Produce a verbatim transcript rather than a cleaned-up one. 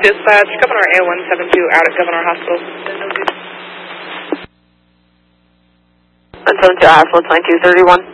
Dispatch, Governor A one seven two out at Governor Hospital. one seven two Hospital twenty-two thirty-one.